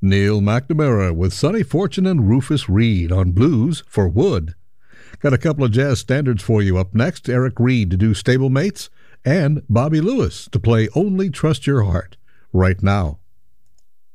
Neil McNamara with Sonny Fortune and Rufus Reid on Blues for Wood. Got a couple of jazz standards for you up next. Eric Reed to do Stablemates and Bobby Lewis to play Only Trust Your Heart right now.